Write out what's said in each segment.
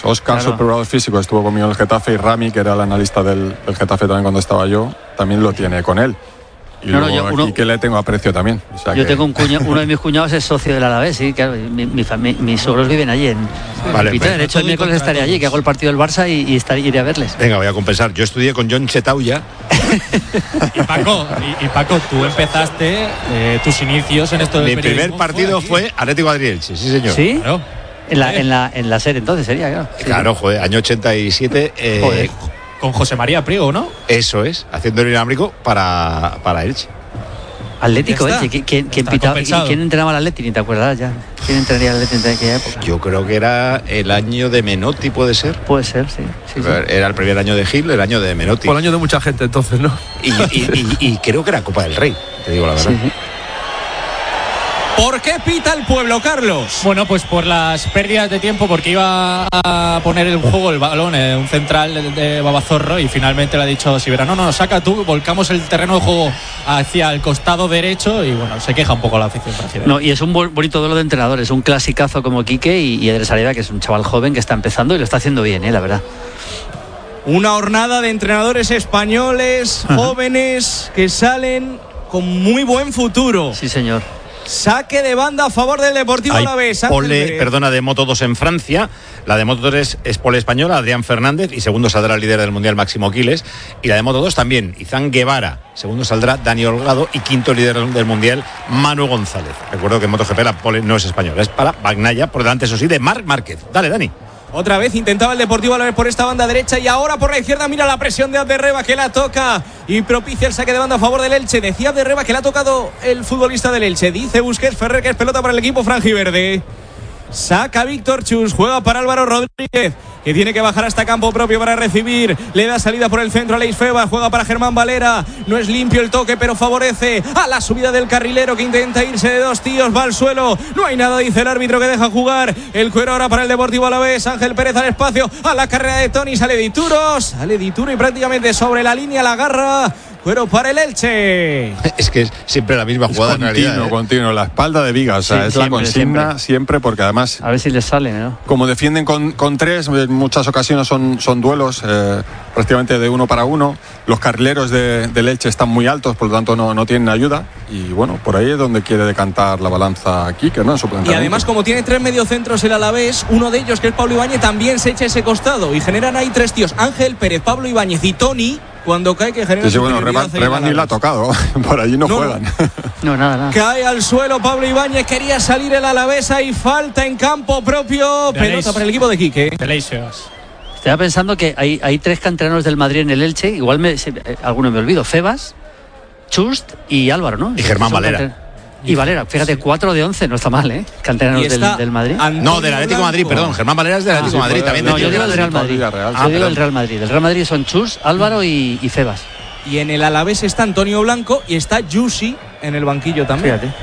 Óscar, su preparador físico, estuvo conmigo en el Getafe, y Rami, que era el analista del Getafe también cuando estaba yo, también lo tiene con él. Y luego aquí que le tengo aprecio también. O sea, yo tengo uno de mis cuñados es socio del Alavés, sí, claro, mis suegros viven allí en Pita. De hecho, el miércoles estaré allí, que hago el partido del Barça y iré a verles. Venga, voy a compensar. Yo estudié con John Chetauya. y Paco, tú empezaste tus inicios en esto del periodismo. Mi primer partido fue Atlético Madrid-Elche, sí señor. ¿Sí? Claro. En la SER entonces sería, claro. Sí. Claro, joder, año 87. Joder. Con José María Priego, ¿no? Eso es, haciendo el inalámbrico para Elche. Atlético Elche, ¿quién entrenaba al Atleti? Ni te acuerdas ya. ¿Quién entrenaría al Atleti en aquella época? Yo creo que era el año de Menotti, ¿puede ser? Puede ser, sí. Era el primer año de Gil, el año de Menotti. Por el año de mucha gente entonces, ¿no? Y creo que era Copa del Rey, te digo la verdad. Sí. ¿Por qué pita el pueblo, Carlos? Bueno, pues por las pérdidas de tiempo, porque iba a poner en juego el balón en un central de Babazorro y finalmente le ha dicho Sivera, no, saca tú, volcamos el terreno de juego hacia el costado derecho y bueno, se queja un poco la afición brasileña. No, y es un bonito duelo de entrenadores, un clasicazo como Quique y Eder Sareda, que es un chaval joven que está empezando y lo está haciendo bien, la verdad. Una hornada de entrenadores españoles, jóvenes, que salen con muy buen futuro. Sí, señor. Saque de banda a favor del Deportivo Alavés. Pole, de Moto 2 en Francia. La de Moto 3 es pole española, Adrián Fernández, y segundo saldrá el líder del Mundial, Máximo Quiles. Y la de Moto 2 también, Izán Guevara. Segundo saldrá Dani Holgado y quinto líder del Mundial, Manu González. Recuerdo que en MotoGP la pole no es española, es para Bagnaia, por delante, eso sí, de Marc Márquez. Dale, Dani. Otra vez intentaba el Deportivo Alavés por esta banda derecha y ahora por la izquierda mira la presión de Abderreba, que la toca y propicia el saque de banda a favor del Elche. Decía Abderreba que le ha tocado el futbolista del Elche. Dice Busquets Ferrer que es pelota para el equipo franjiverde. Saca Víctor Chus, juega para Álvaro Rodríguez, que tiene que bajar hasta campo propio para recibir. Le da salida por el centro a Leis Febas, juega para Germán Valera. No es limpio el toque, pero favorece a la subida del carrilero, que intenta irse de dos tíos, va al suelo. No hay nada, dice el árbitro, que deja jugar. El cuero ahora para el Deportivo Alavés. Ángel Pérez al espacio, a la carrera de Toni, sale Dituro y prácticamente sobre la línea la agarra. Cuero para el Elche. Es que es siempre la misma jugada, en realidad. Continuo, la espalda de Viga, o sea, sí, es siempre, la consigna siempre, porque además, a ver si les sale, ¿no? Como defienden con tres, en muchas ocasiones son duelos prácticamente de uno para uno. Los carrileros del Elche están muy altos, por lo tanto no tienen ayuda. Y bueno, por ahí es donde quiere decantar la balanza aquí, que no en su planteamiento. Y además, como tiene tres mediocentros el Alavés, uno de ellos, que es Pablo Ibáñez, también se echa ese costado y generan ahí tres tíos: Ángel Pérez, Pablo Ibáñez y Toni. Cuando cae, que genera. Sí, bueno, Reban ni la ha tocado. Por allí no juegan. No, nada. Cae al suelo Pablo Ibáñez. Quería salir el Alavés y falta en campo propio. Pelota para el equipo de Quique. Estaba pensando que hay tres canteranos del Madrid en el Elche. Igual alguno me olvido. Febas, Chust y Álvaro, ¿no? Y Germán Valera. Y Valera, fíjate, 4 de 11, no está mal, ¿eh? Canteranos del Madrid. No, del Atlético de Madrid, perdón. Germán Valera es del Atlético de Madrid también. No, yo digo del Real Madrid. Yo digo del Real Madrid. Del Real Madrid son Chus, Álvaro y Febas. Y en el Alavés está Antonio Blanco y está Yusi en el banquillo también. Fíjate.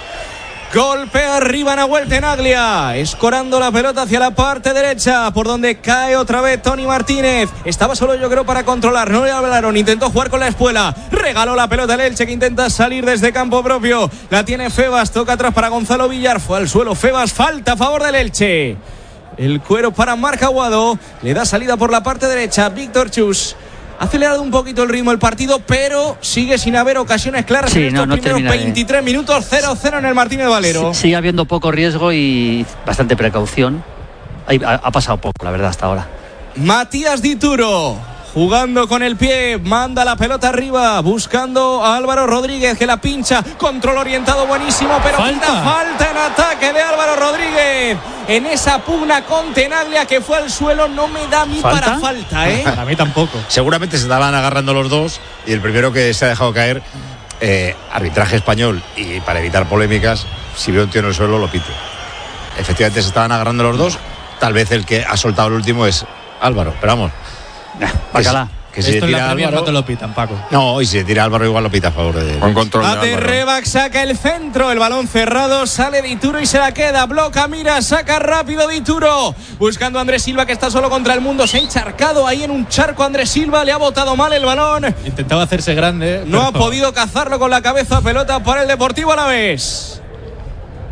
Golpea arriba Nahuel Tenaglia, escorando la pelota hacia la parte derecha, por donde cae otra vez Toni Martínez. Estaba solo, yo creo, para controlar, no le hablaron, intentó jugar con la espuela, regaló la pelota al Elche, que intenta salir desde campo propio. La tiene Febas, toca atrás para Gonzalo Villar, fue al suelo Febas, falta a favor del Elche. El cuero para Marc Aguado, le da salida por la parte derecha Víctor Chus. Ha acelerado un poquito el ritmo del partido, pero sigue sin haber ocasiones claras en estos primeros 23 minutos. 0-0 en el Martínez Valero. Sigue habiendo poco riesgo y bastante precaución. Ha pasado poco, la verdad, hasta ahora. Matías Dituro, jugando con el pie, manda la pelota arriba, buscando a Álvaro Rodríguez, que la pincha. Control orientado buenísimo, pero falta en ataque de Álvaro Rodríguez. En esa pugna con Tenaglia, que fue al suelo, no me da a mí para falta, ¿eh? Para mí tampoco. Seguramente se estaban agarrando los dos y el primero que se ha dejado caer, arbitraje español, y para evitar polémicas, si veo un tío en el suelo lo pito. Efectivamente se estaban agarrando los dos, tal vez el que ha soltado el último es Álvaro, pero vamos. Bacalá. Que si esto se en tira la Premier Álvaro, no te lo pitan, Paco. No, y si se tira Álvaro igual lo pita a favor de... Con control de Ate Rebac saca el centro, el balón cerrado, sale Dituro y se la queda, bloca, mira, saca rápido Dituro, buscando a Andrés Silva, que está solo contra el mundo, se ha encharcado ahí en un charco Andrés Silva, le ha botado mal el balón. Intentaba hacerse grande, no ha podido cazarlo con la cabeza, pelota para el Deportivo Alavés.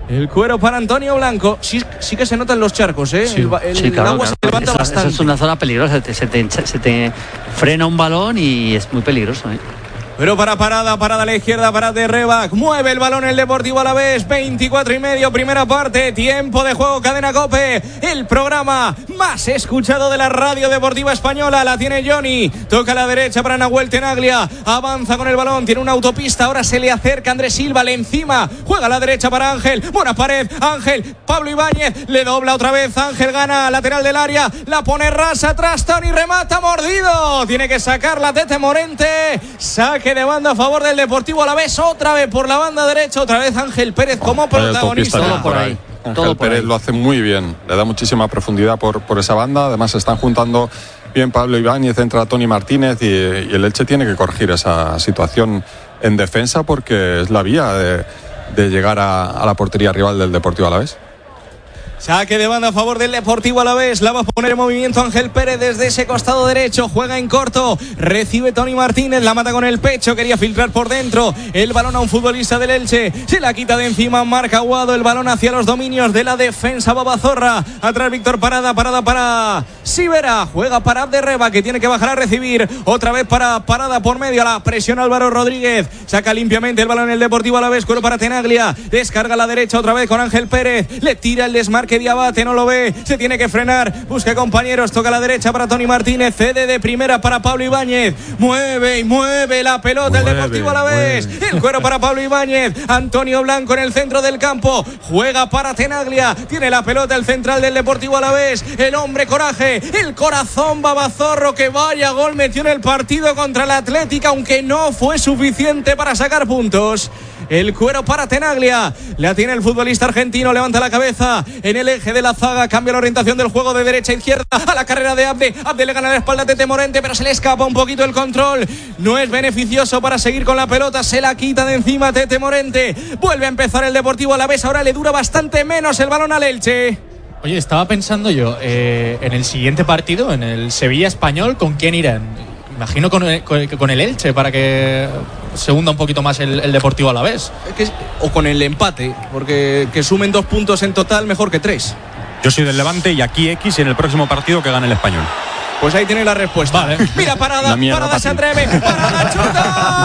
El cuero para Antonio Blanco. Sí que se notan los charcos, ¿eh? Sí, el agua se levanta bastante. Esa es una zona peligrosa. Se te frena un balón y es muy peligroso, ¿eh? Pero parada a la izquierda para de Rebac. Mueve el balón el Deportivo Alavés. 24:30, primera parte. Tiempo de juego, Cadena COPE. El programa más escuchado de la radio deportiva española. La tiene Johnny. Toca a la derecha para Nahuel Tenaglia. Avanza con el balón. Tiene una autopista. Ahora se le acerca Andrés Silva. Le encima. Juega a la derecha para Ángel. Buena pared. Ángel. Pablo Ibáñez. Le dobla otra vez. Ángel gana. Lateral del área. La pone rasa atrás. Toni remata. Mordido. Tiene que sacarla Tete Morente. Saque de banda a favor del Deportivo Alavés, otra vez por la banda derecha, otra vez Ángel Pérez como protagonista. Todo por ahí. Ángel Pérez lo hace muy bien, le da muchísima profundidad por esa banda, además se están juntando bien Pablo Ibáñez, entra Toni Martínez y el Elche tiene que corregir esa situación en defensa porque es la vía de llegar a la portería rival del Deportivo Alavés. Saque de banda a favor del Deportivo Alavés. La va a poner en movimiento Ángel Pérez desde ese costado derecho. Juega en corto. Recibe Toni Martínez. La mata con el pecho. Quería filtrar por dentro. El balón a un futbolista del Elche. Se la quita de encima. Marca Aguado. El balón hacia los dominios de la defensa Babazorra. Atrás Víctor Parada para Sivera. Juega para Abderreba, que tiene que bajar a recibir. Otra vez para Parada por medio. La presión Álvaro Rodríguez. Saca limpiamente el balón el Deportivo Alavés. Cuero para Tenaglia. Descarga a la derecha otra vez con Ángel Pérez. Le tira el desmarque. Que Diabate no lo ve, se tiene que frenar, busca compañeros, toca a la derecha para Toni Martínez, cede de primera para Pablo Ibáñez, mueve la pelota el Deportivo Alavés, el cuero para Pablo Ibáñez, Antonio Blanco en el centro del campo, juega para Tenaglia, tiene la pelota el central del Deportivo Alavés, el hombre coraje, el corazón Babazorro, que vaya gol metió en el partido contra la Atlética, aunque no fue suficiente para sacar puntos. El cuero para Tenaglia, la tiene el futbolista argentino, levanta la cabeza en el eje de la zaga, cambia la orientación del juego de derecha a izquierda, a la carrera de Abde le gana la espalda a Tete Morente, pero se le escapa un poquito el control, no es beneficioso para seguir con la pelota, se la quita de encima Tete Morente, vuelve a empezar el Deportivo Alavés, ahora le dura bastante menos el balón al Elche. Oye, estaba pensando yo, en el siguiente partido, en el Sevilla-Español, ¿con quién irán? Imagino con el Elche para que se hunda un poquito más el Deportivo Alavés. O con el empate, porque que sumen 2 puntos en total mejor que 3. Yo soy del Levante y aquí X y en el próximo partido que gane el Español. Pues ahí tiene la respuesta. Vale. Mira, Parada se atreve. Parada chuta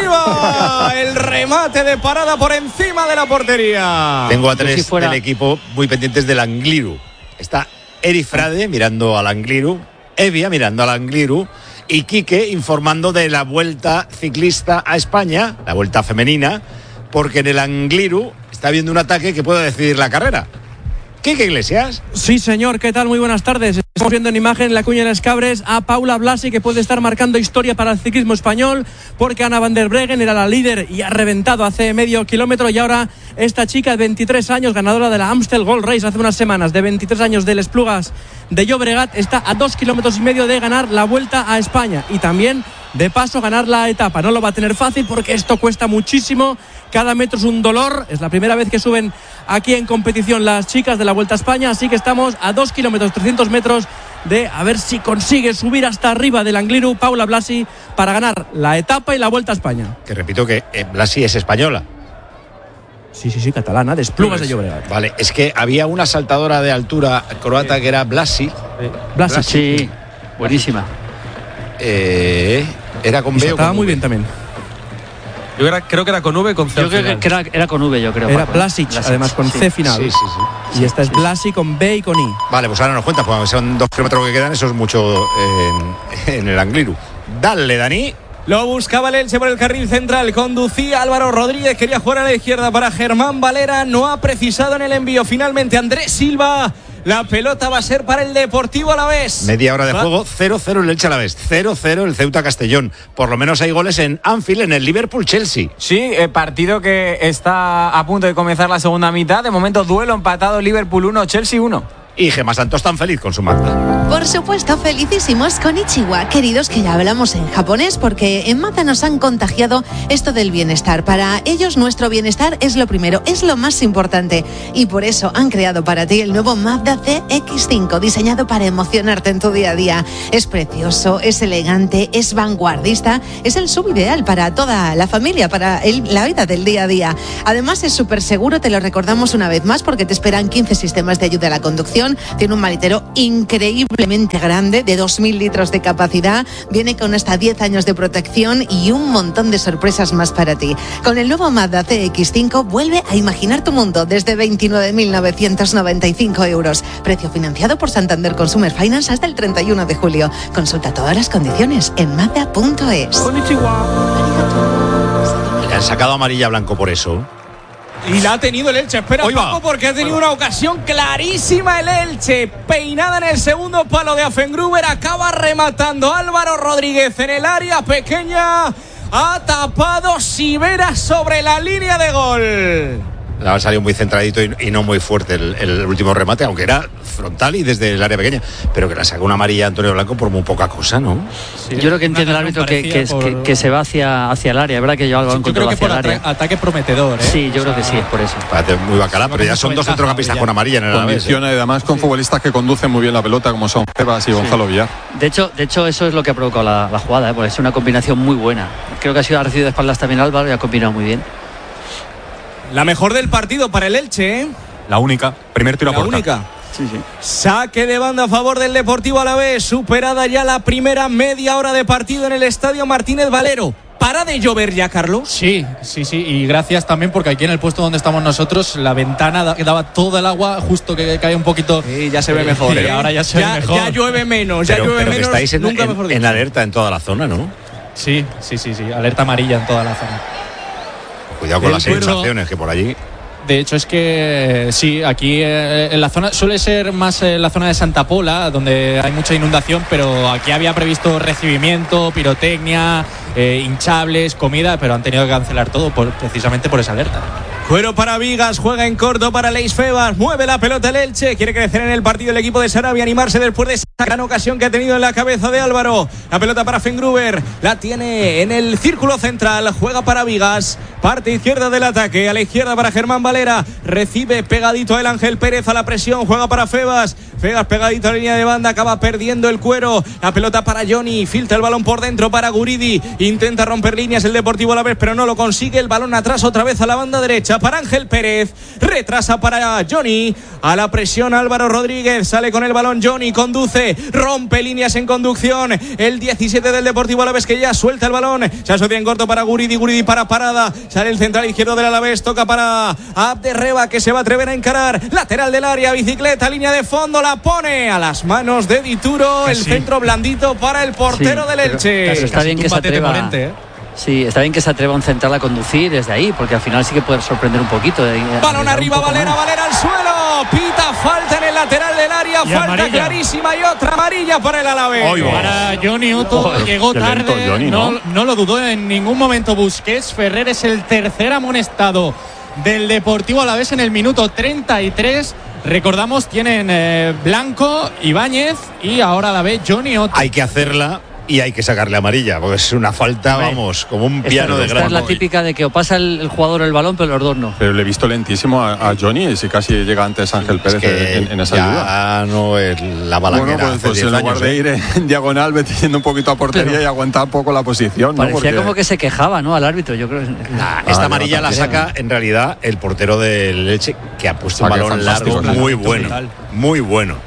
arriba. El remate de Parada por encima de la portería. Tengo a 3 del equipo muy pendientes del Angliru. Está Eri Frade mirando al Angliru, Evia mirando al Angliru y Quique informando de la vuelta ciclista a España, la vuelta femenina, porque en el Angliru está habiendo un ataque que puede decidir la carrera. Quique Iglesias. Sí, señor, ¿qué tal? Muy buenas tardes. Estamos viendo en imagen en la Cuña de las Cabres a Paula Blasi, que puede estar marcando historia para el ciclismo español, porque Ana van der Breggen era la líder y ha reventado hace medio kilómetro, y ahora esta chica de 23 años, ganadora de la Amstel Gold Race hace unas semanas, de 23 años, de Esplugas de Llobregat, está a 2,5 kilómetros de ganar la Vuelta a España y también de paso ganar la etapa. No lo va a tener fácil porque esto cuesta muchísimo, cada metro es un dolor, es la primera vez que suben aquí en competición las chicas de la Vuelta a España, así que estamos a 2 kilómetros 300 metros de a ver si consigue subir hasta arriba del Angliru Paula Blasi para ganar la etapa y la Vuelta a España. Que repito que Blasi es española. Sí, catalana, de Esplugas de Llobregat. Vale, es que había una saltadora de altura croata que era Blasi. Blasi, sí, buenísima. ¿Era con B o con estaba muy V? bien también. Yo creo que era con V con C. Yo creo que era con V, yo creo. Era Blasic, además con C final. Sí. Y esta es Blasi con B y con I. Vale, pues ahora nos cuenta, pues son 2 kilómetros que quedan, eso es mucho en el Angliru. Dale, Dani. Lo buscaba el Elche por el carril central, conducía Álvaro Rodríguez, quería jugar a la izquierda para Germán Valera, no ha precisado en el envío, finalmente Andrés Silva, la pelota va a ser para el Deportivo Alavés. Media hora de juego, 0-0 el Elche Alavés, 0-0 el Ceuta Castellón, por lo menos hay goles en Anfield, en el Liverpool-Chelsea. Sí, partido que está a punto de comenzar la segunda mitad, de momento duelo empatado, Liverpool 1, Chelsea 1. Y Gemma Santos tan feliz con su Mazda. Por supuesto, felicísimos con Ichiwa, queridos, que ya hablamos en japonés, porque en Mazda nos han contagiado esto del bienestar. Para ellos nuestro bienestar es lo primero, es lo más importante. Y por eso han creado para ti el nuevo Mazda CX-5, diseñado para emocionarte en tu día a día. Es precioso, es elegante, es vanguardista, es el sub ideal para toda la familia, para la vida del día a día. Además es súper seguro, te lo recordamos una vez más, porque te esperan 15 sistemas de ayuda a la conducción. Tiene un maletero increíblemente grande, de 2.000 litros de capacidad. Viene con hasta 10 años de protección y un montón de sorpresas más para ti. Con el nuevo Mazda CX-5 vuelve a imaginar tu mundo desde 29.995 euros. Precio financiado por Santander Consumer Finance hasta el 31 de julio. Consulta todas las condiciones en mazda.es. Le han sacado amarilla a Blanco por eso. Y la ha tenido el Elche. Espera un poco, porque ha tenido una ocasión clarísima el Elche. Peinada en el segundo palo de Afengruber. Acaba rematando Álvaro Rodríguez en el área pequeña. Ha tapado Sivera sobre la línea de gol. Ha salido muy centradito y no muy fuerte el último remate, aunque era frontal y desde el área pequeña. Pero que la saca una amarilla a Antonio Blanco por muy poca cosa, ¿no? Sí, yo creo que entiende el árbitro que se va hacia el área. Es verdad que yo algo encontró hacia el área. Ataque prometedor, ¿eh? Sí, yo creo que sí, es por eso. Parece muy bacala, pero ya son dos centrocampistas con amarilla en el Alavés. Condiciona además con futbolistas que conducen muy bien la pelota, como son Tebas y Gonzalo Villar. De hecho, eso es lo que ha provocado la jugada, porque es una combinación muy buena. Creo que ha recibido de espaldas también Álvaro y ha combinado muy bien. La mejor del partido para el Elche, ¿eh? La única. Primer tiro a puerta. La única. Sí. Saque de banda a favor del Deportivo Alavés. Superada ya la primera media hora de partido en el Estadio Martínez Valero. ¿Para de llover ya, Carlos? Sí. Y gracias también, porque aquí en el puesto donde estamos nosotros, la ventana daba todo el agua, justo que cae un poquito. Sí, ya se ve mejor. Ahora ya se ve mejor. Ya llueve menos. Pero menos. Que estáis en alerta en toda la zona, ¿no? Sí. Alerta amarilla en toda la zona. Cuidado con las inundaciones, que por allí. De hecho, es que sí, aquí en la zona suele ser más la zona de Santa Pola, donde hay mucha inundación, pero aquí había previsto recibimiento, pirotecnia, hinchables, comida, pero han tenido que cancelar todo precisamente por esa alerta. Cuero para Vigas, juega en corto para Leis Febas, mueve la pelota el Elche, quiere crecer en el partido el equipo de Sarabia, animarse después de esa gran ocasión que ha tenido en la cabeza de Álvaro. La pelota para Fengruber, la tiene en el círculo central, juega para Vigas, parte izquierda del ataque, a la izquierda para Germán Valera, recibe pegadito el Ángel Pérez a la presión, juega para Febas pegadito a la línea de banda, acaba perdiendo el Cuero, la pelota para Johnny, filtra el balón por dentro para Guridi, intenta romper líneas el Deportivo Alavés, pero no lo consigue, el balón atrás otra vez a la banda derecha para Ángel Pérez, retrasa para Johnny, a la presión Álvaro Rodríguez, sale con el balón Johnny, conduce, rompe líneas en conducción, el 17 del Deportivo Alavés que ya suelta el balón, se asocia en corto para Guridi para parada, sale el central izquierdo del Alavés, toca para Abderreba que se va a atrever a encarar, lateral del área, bicicleta, línea de fondo, la pone a las manos de Dituro, el centro blandito para el portero del Elche. Pero está bien que se atreva. Sí, está bien que se atreva un central a conducir desde ahí, porque al final sí que puede sorprender un poquito. Balón arriba, Valera al suelo. Pita falta en el lateral del área, falta amarilla clarísima y otra amarilla para el Alavés. Para Johnny Otto, llegó tarde, Johnny, no lo dudó en ningún momento Busquets. Ferrer es el tercer amonestado del Deportivo Alavés en el minuto 33. Recordamos, tienen Blanco, Ibáñez y ahora la ve Johnny Otto. Hay que hacerla y hay que sacarle amarilla, porque es una falta, vamos, como un piano de gran. Esta es la típica de que o pasa el jugador el balón, pero los dos no. Pero le he visto lentísimo a Johnny, y si casi llega antes Ángel Pérez en esa ayuda. No es la balaguera. Bueno, pues en lugar de ir en diagonal, metiendo un poquito a portería y aguantar un poco la posición. Parecía como que se quejaba, ¿no? Al árbitro, yo creo. Esta amarilla la saca en realidad el portero del Elche, que ha puesto un balón largo muy bueno. Muy bueno.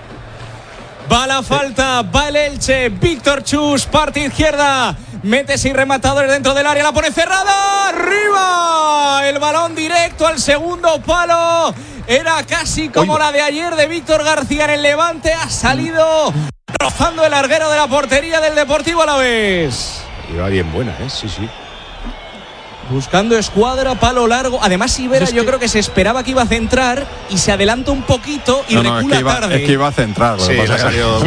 Va la falta, va el Elche, Víctor Chus, parte izquierda, mete sin rematadores dentro del área, la pone cerrada, arriba, el balón directo al segundo palo, era casi como la de ayer de Víctor García en el Levante, ha salido rozando el larguero de la portería del Deportivo Alavés. Iba bien buena, sí. Buscando escuadra, palo largo. Además, Sivera yo creo que se esperaba que iba a centrar y se adelanta un poquito y recula tarde. Es que iba a centrar. Iba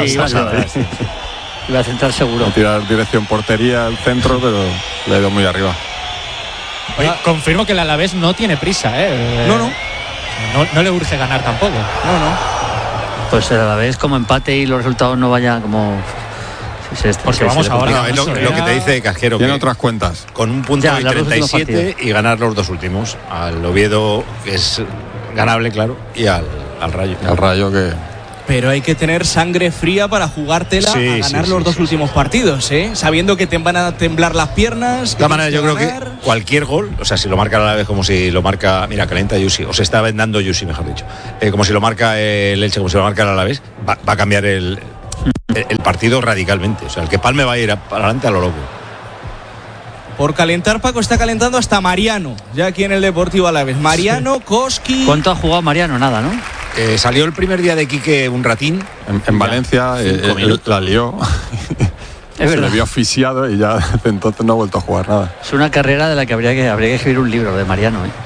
a centrar seguro. A tirar dirección portería al centro, pero le ha ido muy arriba. Oye, confirmo que el Alavés no tiene prisa, No le urge ganar tampoco. Pues a la vez como empate y los resultados no vayan como... Porque vamos ahora. No, lo que te dice Casquero. Tiene otras cuentas. Con un punto y 37 y ganar los 2 últimos. Al Oviedo, que es ganable, claro, y al Rayo. Al Rayo que... Pero hay que tener sangre fría para jugártela a ganar los 2 últimos partidos, ¿eh? Sabiendo que te van a temblar las piernas. De todas maneras, yo creo que cualquier gol, o sea, si lo marca a la vez como si lo marca... Mira, calienta Yusi, o se está vendando Yusi, mejor dicho. Como si lo marca el Elche, como si lo marca el Alavés, va a cambiar el partido radicalmente. O sea, el que palme va a ir para adelante a lo loco. Por calentar, Paco, está calentando hasta Mariano, ya aquí en el Deportivo Alavés. Mariano, Koski... ¿Cuánto ha jugado Mariano? Nada, ¿no? Salió el primer día de Quique un ratín. En Valencia la lió. Es verdad. Se le vio asfixiado y ya desde entonces no ha vuelto a jugar nada. Es una carrera de la que habría que escribir un libro de Mariano, ¿eh?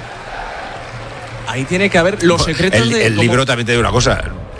Ahí tiene que haber los secretos el libro también te digo una cosa.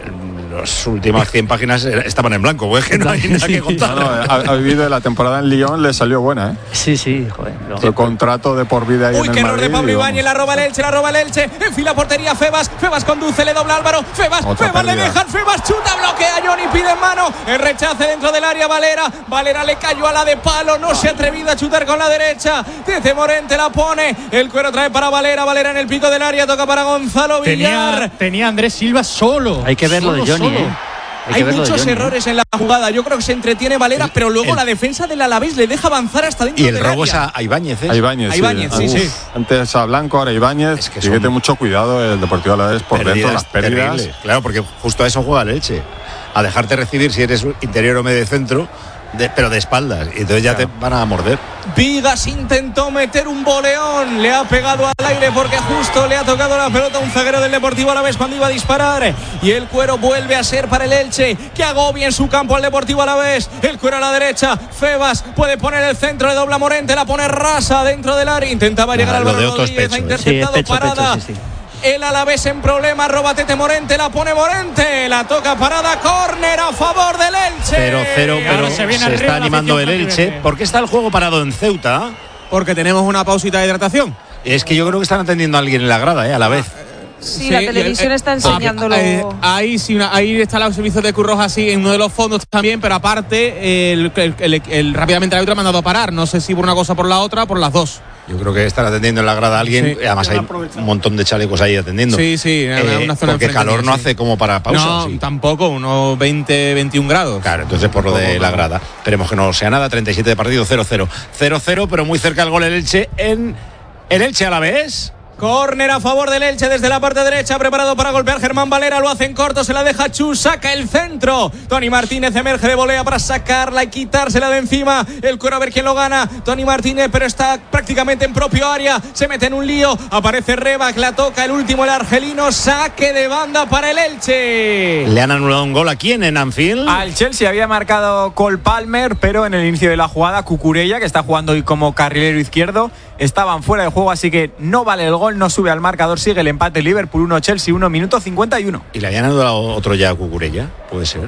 Las últimas 100 páginas estaban en blanco, pues que no hay nada que contar. Ha vivido la temporada en Lyon, le salió buena, ¿eh? Sí, joder. El contrato de por vida ahí en el Madrid. Uy, que error de Pablo Ibáñez, la roba el Elche, enfila portería Febas conduce, le dobla Álvaro, Febas le dejan, Febas chuta, bloquea Johnny, pide en mano, el rechace dentro del área, Valera le cayó a la de palo, no se ha atrevido a chutar con la derecha, desde Morente la pone, el cuero trae para Valera en el pico del área, toca para Gonzalo Villar. Tenía Andrés Silva solo. Hay que ver lo de Johnny. Hay muchos errores en la jugada. Yo creo que se entretiene Valera, pero luego la defensa del Alavés le deja avanzar hasta dentro del área. Y el robo es a Ibáñez, ¿eh? A Ibáñez, sí. Antes a Blanco, ahora Ibáñez. Es que fíjate mucho cuidado el Deportivo Alavés por dentro, las pérdidas. Terribles. Claro, porque justo a eso juega el Elche. A dejarte recibir si eres interior o medio centro, pero de espaldas. Y entonces ya te van a morder. Vigas intentó meter un boleón, le ha pegado al aire porque justo le ha tocado la pelota a un zaguero del Deportivo Alavés cuando iba a disparar, y el cuero vuelve a ser para el Elche, que agobia en su campo al Deportivo Alavés. El cuero a la derecha, Febas puede poner el centro, le dobla Morente, la pone rasa dentro del área, intentaba llegar al balón, ha interceptado Parada. El Alavés en problema, roba Tete Morente, la pone Morente, la toca Parada, córner a favor del Elche. 0-0, pero se está animando el Elche. ¿Por qué está el juego parado en Ceuta? Porque tenemos una pausita de hidratación. Es que yo creo que están atendiendo a alguien en la grada, a la vez. Sí, la televisión está enseñándolo. Ahí está el servicio de Cruz Roja, sí, en uno de los fondos también, pero aparte, rápidamente el árbitro ha mandado a parar. No sé si por una cosa o por la otra, por las dos. Yo creo que están atendiendo en la grada a alguien, además hay un montón de chalecos ahí atendiendo. Sí, una zona porque calor no hace como para pausa. No, sí. Tampoco, unos 20, 21 grados. Claro, entonces por lo de la grada. Esperemos que no sea nada, 37 de partido, 0-0. 0-0, pero muy cerca el gol el Elche en el Elche Alavés. Córner a favor del Elche desde la parte derecha, preparado para golpear Germán Valera, lo hace en corto, se la deja Chus, saca el centro. Tony Martínez emerge de volea para sacarla y quitársela de encima. El cuero a ver quién lo gana. Tony Martínez, pero está prácticamente en propio área, se mete en un lío, aparece Rebac, la toca el último, el argelino, saque de banda para el Elche. Le han anulado un gol aquí en Anfield. Al Chelsea había marcado Cole Palmer, pero en el inicio de la jugada Cucurella, que está jugando hoy como carrilero izquierdo, estaban fuera de juego, así que no vale el gol, no sube al marcador, sigue el empate. Liverpool 1, Chelsea 1, minuto 51. ¿Y le habían dado otro ya a Cucurella? Puede ser.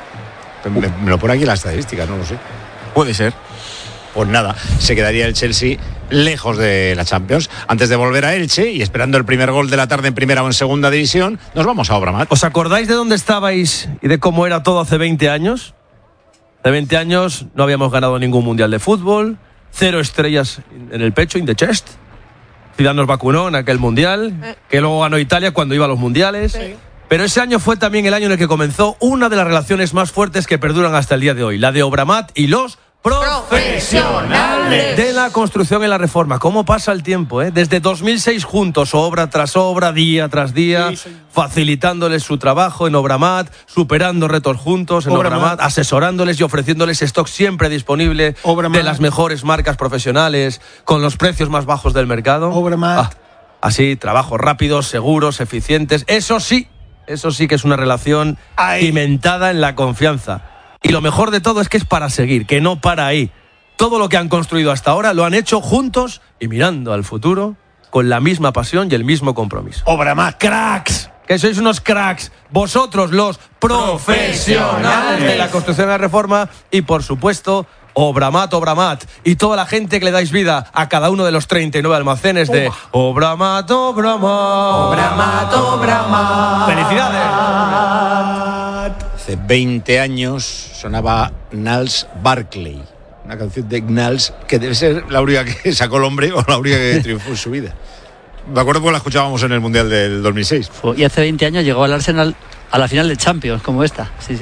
Me lo pone aquí la estadística, no lo sé. Puede ser. Pues nada, se quedaría el Chelsea lejos de la Champions. Antes de volver a Elche y esperando el primer gol de la tarde en primera o en segunda división, nos vamos a Obramat. ¿Os acordáis de dónde estabais y de cómo era todo hace 20 años? Hace 20 años no habíamos ganado ningún mundial de fútbol, 0 estrellas en el pecho, in the chest. Zidane nos vacunó en aquel mundial, que luego ganó Italia cuando iba a los mundiales. Sí. Pero ese año fue también el año en el que comenzó una de las relaciones más fuertes que perduran hasta el día de hoy, la de Obramat y los profesionales de la construcción y la reforma. ¿Cómo pasa el tiempo? Desde 2006 juntos, obra tras obra, día tras día, facilitándoles su trabajo en Obramat, superando retos juntos en Obramat, asesorándoles y ofreciéndoles stock siempre disponible de las mejores marcas profesionales con los precios más bajos del mercado. Obramat. Así, trabajos rápidos, seguros, eficientes. Eso sí que es una relación cimentada en la confianza. Y lo mejor de todo es que es para seguir, que no para ahí. Todo lo que han construido hasta ahora lo han hecho juntos y mirando al futuro con la misma pasión y el mismo compromiso. Obramat. ¡Cracks! Que sois unos cracks. Vosotros, los profesionales de la construcción y la reforma. Y, por supuesto, Obramat. Y toda la gente que le dais vida a cada uno de los 39 almacenes de Obramat. ¡Felicidades! Hace 20 años sonaba Gnarls Barkley, una canción de Gnarls que debe ser la única que sacó el hombre o la única que triunfó en su vida. Me acuerdo porque la escuchábamos en el Mundial del 2006. Y hace 20 años llegó al Arsenal a la final de Champions, como esta. Sí.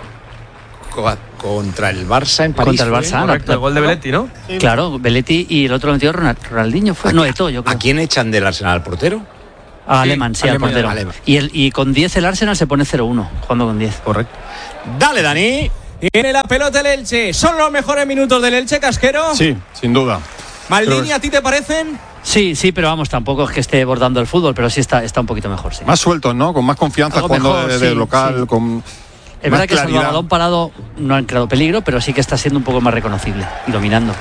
Contra el Barça en París. Contra el Barça. Correcto, el gol de Belletti, ¿no? Sí, claro, Belletti y el otro lo metió Ronaldinho. No, Eto'o, yo creo. ¿A quién echan del Arsenal? ¿Al portero? A Alemán, sí, al portero. Y con 10 el Arsenal se pone 0-1, jugando con 10. Correcto. Dale, Dani. Tiene la pelota el Elche. ¿Son los mejores minutos del Elche, Casquero? Sí, sin duda. Maldini, ¿a ti te parecen? Sí, pero vamos, tampoco es que esté bordando el fútbol, pero sí está un poquito mejor, sí. Más sueltos, ¿no? Con más confianza cuando de local, sí. Con es verdad que el balón parado no han creado peligro, pero sí que está siendo un poco más reconocible y dominando.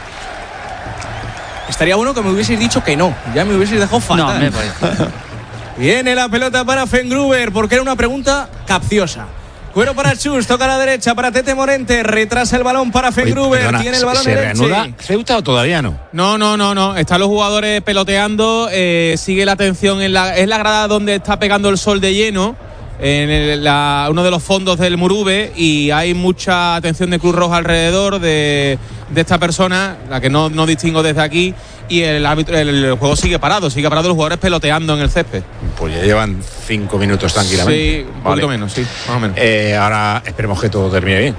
Estaría bueno que me hubieseis dicho que no. Ya me hubieseis dejado fatal. No, me parece. Viene la pelota para Fengruber, porque era una pregunta capciosa. Cuero para Chus, toca a la derecha para Tete Morente, retrasa el balón para Fengruber, tiene el balón ¿Se en reanuda Elche. Ceuta o todavía no? No. Están los jugadores peloteando, sigue la atención es la grada donde está pegando el sol de lleno, en uno de los fondos del Murube, y hay mucha atención de Cruz Roja alrededor de esta persona, la que no distingo desde aquí, y el juego sigue parado los jugadores peloteando en el césped. Pues ya llevan 5 minutos tranquilamente. Sí, un poquito menos, sí, más o menos. Ahora esperemos que todo termine bien.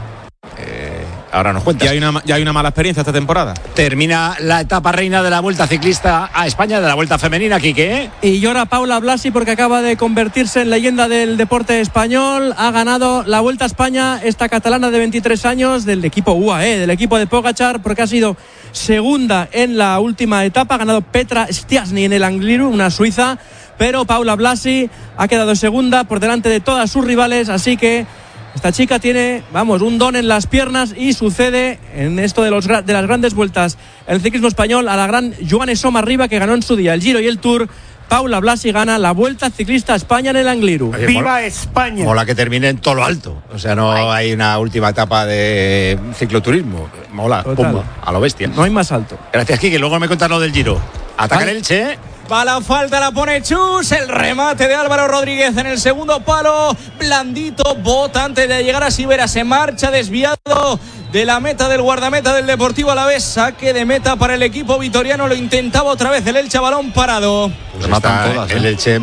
Ahora nos cuentas. Ya hay una mala experiencia esta temporada. Termina la etapa reina de la Vuelta Ciclista a España, de la Vuelta Femenina, Quique. Y llora Paula Blasi porque acaba de convertirse en leyenda del deporte español. Ha ganado la Vuelta a España esta catalana de 23 años del equipo UAE, del equipo de Pogačar, porque ha sido segunda en la última etapa. Ha ganado Petra Stiassny en el Angliru, una suiza, pero Paula Blasi ha quedado segunda por delante de todas sus rivales, así que esta chica tiene, un don en las piernas, y sucede en esto de las grandes vueltas el ciclismo español a la gran Joan Somarriba, que ganó en su día el Giro y el Tour. Paula Blasi gana la Vuelta Ciclista a España en el Angliru. Oye, ¡Viva España! Mola que termine en todo lo alto. O sea, no hay una última etapa de cicloturismo. Mola, pumba, a lo bestia. No hay más alto. Gracias, Quique. Luego me cuentas lo del Giro. Ataca el Elche. Va la falta, la pone Chus. El remate de Álvaro Rodríguez en el segundo palo. Blandito, bota antes de llegar a Sivera. Se marcha desviado de la meta del guardameta del Deportivo Alavés. Saque de meta para el equipo vitoriano. Lo intentaba otra vez el Elche, balón parado. Pues está todas, el Elche,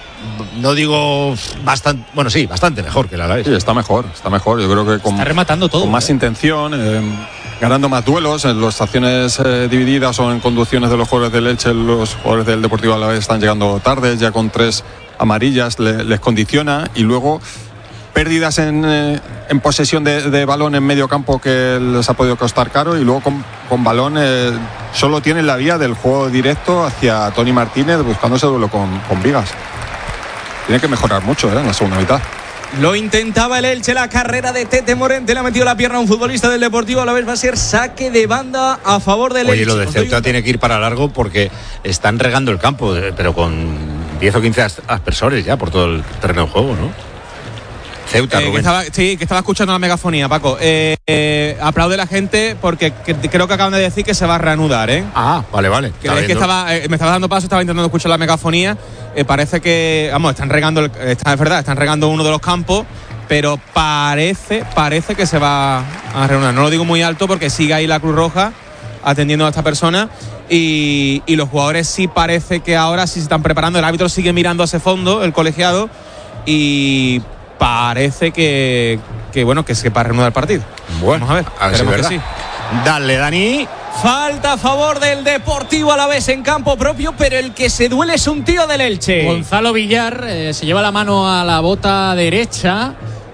no digo bastante, bueno, sí, bastante mejor que el Alavés. Sí, está mejor. Yo creo que está rematando todo, con más intención, ganando más duelos en las acciones divididas o en conducciones de los jugadores del Elche. Los jugadores del Deportivo Alavés están llegando tarde, ya con 3 amarillas les condiciona, y luego pérdidas en posesión de balón en medio campo que les ha podido costar caro, y luego con balón solo tienen la vía del juego directo hacia Toni Martínez buscando ese duelo con Vigas. Tiene que mejorar mucho en la segunda mitad. Lo intentaba el Elche, la carrera de Tete Morente, le ha metido la pierna a un futbolista del Deportivo Alavés. Va a ser saque de banda a favor del Elche. Oye, lo de Ceuta tiene que ir para largo porque están regando el campo, pero con 10 o 15 aspersores ya por todo el terreno de juego, ¿no? Ceuta, Rubén. Que estaba escuchando la megafonía, Paco. Aplaude la gente porque creo que acaban de decir que se va a reanudar, ¿eh? Ah, vale. Me estaba dando paso, estaba intentando escuchar la megafonía. Parece que, están regando, es verdad, están regando uno de los campos, pero parece que se va a reanudar. No lo digo muy alto porque sigue ahí la Cruz Roja atendiendo a esta persona, y los jugadores sí parece que ahora sí se están preparando. El árbitro sigue mirando a ese fondo, el colegiado, y parece que se va a reanudar el partido. Bueno, vamos a ver si es verdad. Sí. Dale, Dani. Falta a favor del Deportivo Alavés en campo propio, pero el que se duele es un tío del Elche. Gonzalo Villar se lleva la mano a la bota derecha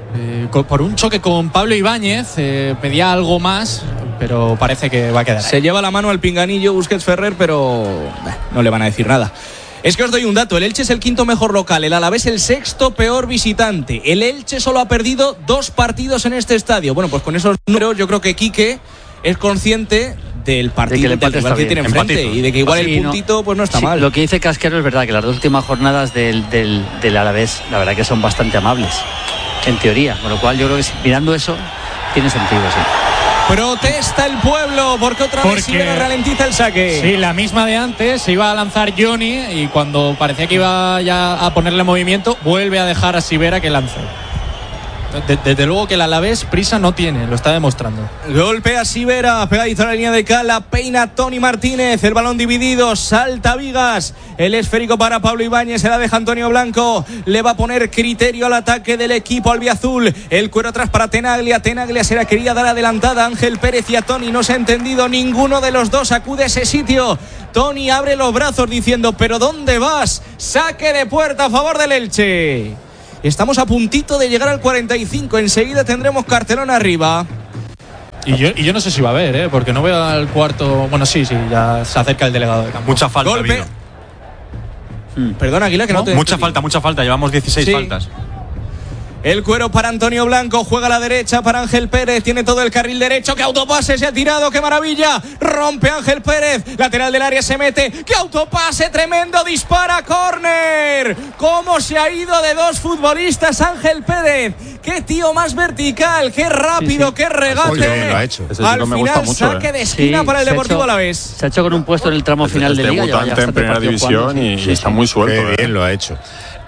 por un choque con Pablo Ibáñez. Pedía algo más, pero parece que va a quedar ahí. Se lleva la mano al pinganillo Busquets Ferrer, pero no le van a decir nada. Es que os doy un dato, el Elche es el 5º mejor local, el Alavés el 6º peor visitante. El Elche solo ha perdido 2 partidos en este estadio. Bueno, pues con esos números yo creo que Quique es consciente del partido del rival que tiene enfrente, y de que igual el puntito pues no está mal. Lo que dice Casquero es verdad, que las 2 últimas jornadas del Alavés, la verdad que son bastante amables, en teoría, con lo cual yo creo que mirando eso tiene sentido, sí. Protesta el pueblo porque otra vez Sivera ralentiza el saque. Sí, la misma de antes. Se iba a lanzar Johnny y cuando parecía que iba ya a ponerle movimiento, vuelve a dejar a Sivera que lance. Desde luego que el Alavés prisa no tiene, lo está demostrando. Golpea Sivera, pegadito a la línea de Cala, peina Tony Martínez, el balón dividido, salta Vigas, el esférico para Pablo Ibáñez, se la deja Antonio Blanco, le va a poner criterio al ataque del equipo albiazul, el cuero atrás para Tenaglia se la quería dar adelantada Ángel Pérez y a Tony no se ha entendido, ninguno de los dos acude a ese sitio. Tony abre los brazos diciendo, ¿pero dónde vas? Saque de puerta a favor del Elche. Estamos a puntito de llegar al 45. Enseguida tendremos cartelón arriba. Y yo no sé si va a haber, porque no veo al cuarto. Bueno, sí, ya se acerca el delegado de campo. Mucha falta. Golpe. Perdón, Aguilar, que no te. Mucha falta. Llevamos 16 faltas. El cuero para Antonio Blanco, juega a la derecha para Ángel Pérez, tiene todo el carril derecho, qué autopase se ha tirado, qué maravilla, rompe Ángel Pérez, lateral del área se mete, qué autopase tremendo, dispara, córner, cómo se ha ido de dos futbolistas Ángel Pérez, qué tío más vertical, qué rápido, qué regate, lo ha hecho. Al final saque de esquina para el Deportivo Alavés. Se ha hecho con un puesto en el tramo final de Liga, debutante en primera división y está muy suelto. Qué bien lo ha hecho.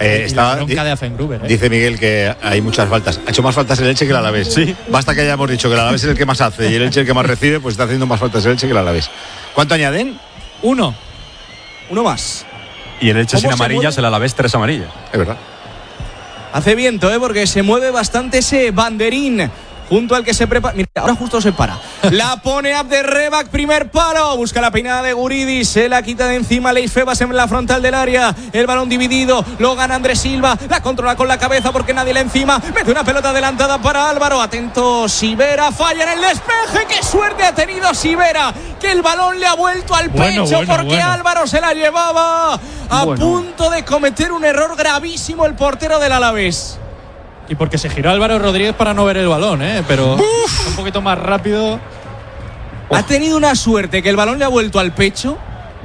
Dice Miguel que hay muchas faltas. Ha hecho más faltas el Elche que el Alavés. Sí. Basta que hayamos dicho que el Alavés es el que más hace y el Elche el que más recibe, pues está haciendo más faltas el Elche que el Alavés. ¿Cuánto añaden? Uno más. Y el Elche sin amarillas, el Alavés 3 amarillas. Es verdad. Hace viento, porque se mueve bastante ese banderín junto al que se prepara. Mira, ahora justo se para. La pone Abderrebak, primer palo. Busca la peinada de Guridi. Se la quita de encima Leis Febas en la frontal del área. El balón dividido. Lo gana Andrés Silva. La controla con la cabeza porque nadie le encima. Mete una pelota adelantada para Álvaro. Atento Sivera. Falla en el despeje. ¡Qué suerte ha tenido Sivera! Que el balón le ha vuelto al pecho porque Álvaro se la llevaba. A punto de cometer un error gravísimo el portero del Alavés. Y porque se giró Álvaro Rodríguez para no ver el balón, pero un poquito más rápido. Ha tenido una suerte que el balón le ha vuelto al pecho.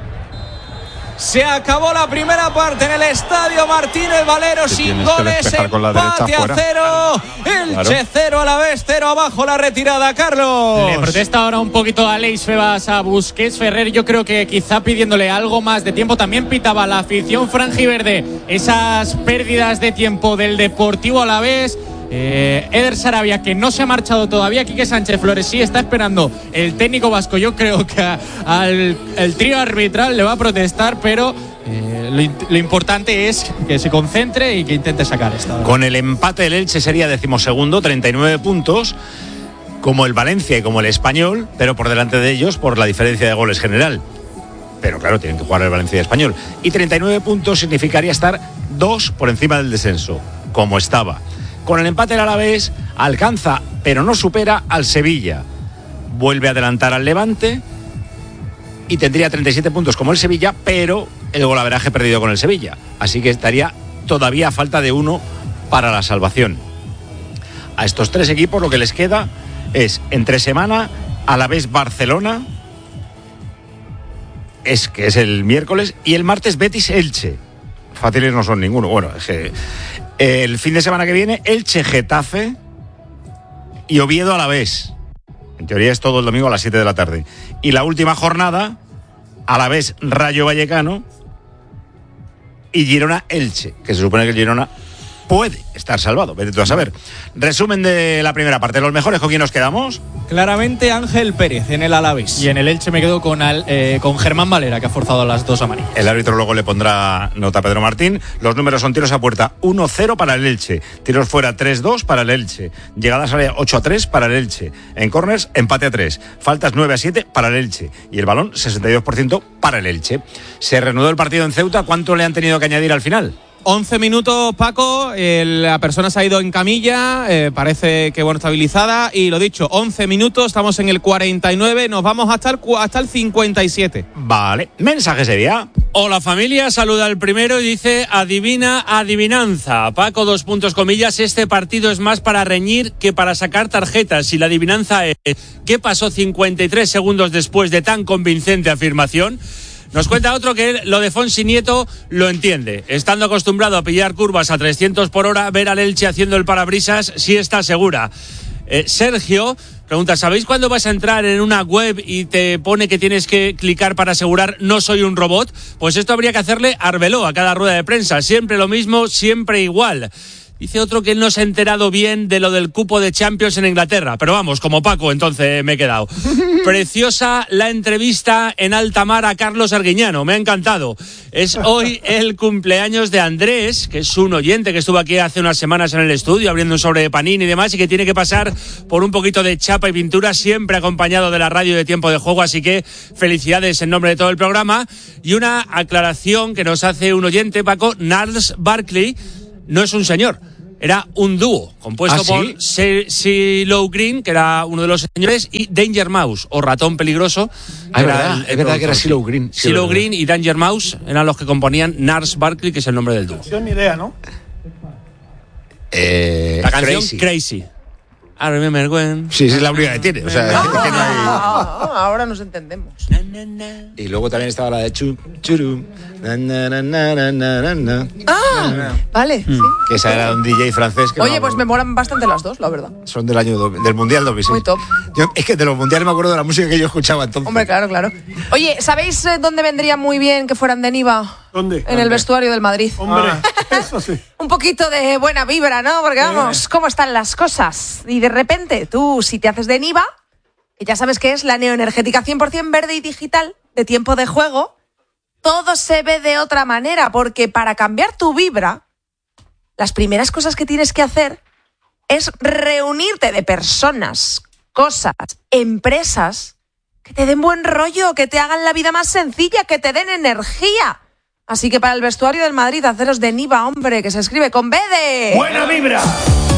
Se acabó la primera parte en el estadio Martínez Valero sin goles, empate a 0. Elche 0, Alavés 0, abajo la retirada, Carlos. Le protesta ahora un poquito a Leis Febas, a Busquets. Ferrer, yo creo que quizá pidiéndole algo más de tiempo. También pitaba la afición franjiverde esas pérdidas de tiempo del Deportivo Alavés. Eder Sarabia, que no se ha marchado todavía. Quique Sánchez Flores sí está esperando el técnico vasco. Yo creo que al trío arbitral le va a protestar, pero lo importante es que se concentre y que intente sacar esta. Con el empate el Elche sería 12º, 39 puntos, como el Valencia y como el Español, pero por delante de ellos por la diferencia de goles general. Pero claro, tienen que jugar el Valencia y el Español. Y 39 puntos significaría estar 2 por encima del descenso, como estaba. Con el empate el Alavés alcanza, pero no supera al Sevilla. Vuelve a adelantar al Levante y tendría 37 puntos como el Sevilla, pero el golaveraje perdido con el Sevilla. Así que estaría todavía a falta de 1 para la salvación. A estos 3 equipos lo que les queda es entre semana Alavés-Barcelona, que es el miércoles, y el martes Betis-Elche. Fáciles no son ninguno. Bueno, es que el fin de semana que viene, Elche-Getafe y Oviedo-Alavés. En teoría es todo el domingo a las 7 de la tarde. Y la última jornada, Alavés-Rayo Vallecano y Girona-Elche, que se supone que el Girona puede estar salvado, vete tú a saber. Resumen de la primera parte. ¿Los mejores con quién nos quedamos? Claramente Ángel Pérez en el Alavés. Y en el Elche me quedo con Germán Valera, que ha forzado las 2 amarillas. El árbitro luego le pondrá nota a Pedro Martín. Los números son tiros a puerta 1-0 para el Elche, tiros fuera 3-2 para el Elche, llegadas a área 8-3 para el Elche, en corners empate a 3, faltas 9-7 para el Elche y el balón 62% para el Elche. Se reanudó el partido en Ceuta. ¿Cuánto le han tenido que añadir al final? 11 minutos, Paco, la persona se ha ido en camilla, parece que estabilizada, y lo dicho, 11 minutos, estamos en el 49, nos vamos hasta el 57. Vale, mensaje sería. Hola familia, saluda el primero y dice: adivina, adivinanza. Paco, 2 puntos comillas, este partido es más para reñir que para sacar tarjetas. Y la adivinanza es: ¿qué pasó 53 segundos después de tan convincente afirmación? Nos cuenta otro que lo de Fonsi Nieto lo entiende. Estando acostumbrado a pillar curvas a 300 por hora, ver al Elche haciendo el parabrisas sí está segura. Sergio pregunta: ¿sabéis cuándo vas a entrar en una web y te pone que tienes que clicar para asegurar no soy un robot? Pues esto habría que hacerle a Arbeloa a cada rueda de prensa. Siempre lo mismo, siempre igual. Dice otro que no se ha enterado bien de lo del cupo de Champions en Inglaterra. Pero vamos, como Paco, entonces me he quedado. Preciosa la entrevista en alta mar a Carlos Arguiñano. Me ha encantado. Es hoy el cumpleaños de Andrés, que es un oyente que estuvo aquí hace unas semanas en el estudio abriendo un sobre de Panini y demás, y que tiene que pasar por un poquito de chapa y pintura, siempre acompañado de la radio de Tiempo de Juego. Así que felicidades en nombre de todo el programa. Y una aclaración que nos hace un oyente, Paco. Gnarls Barkley no es un señor, era un dúo compuesto por CeeLo Green, que era uno de los señores, y Danger Mouse, o Ratón Peligroso. Es verdad que era CeeLo Green. CeeLo Green y Danger Mouse eran los que componían Gnarls Barkley, que es el nombre del dúo. Ni idea, ¿no? La canción Crazy. I remember when. Sí, es la única que tiene. O sea, que no hay... ahora nos entendemos. Y luego también estaba la de Churum. Vale. Sí. Que esa era un DJ francés. Que Oye, pues me molan bastante las dos, la verdad. Son del año del Mundial 2006. Muy top. Es que de los mundiales me acuerdo de la música que yo escuchaba entonces. Hombre, claro. Oye, ¿sabéis dónde vendría muy bien que fueran de Niva? ¿Dónde? En el vestuario del Madrid. Hombre, eso sí. Un poquito de buena vibra, ¿no? Porque vamos, ¿cómo están las cosas? Y de repente, tú, si te haces de Niva, que ya sabes que es la neoenergética 100% verde y digital de Tiempo de Juego, todo se ve de otra manera, porque para cambiar tu vibra, las primeras cosas que tienes que hacer es reunirte de personas, cosas, empresas que te den buen rollo, que te hagan la vida más sencilla, que te den energía. Así que para el vestuario del Madrid, haceros de Niva, hombre, que se escribe con B de... ¡Buena vibra!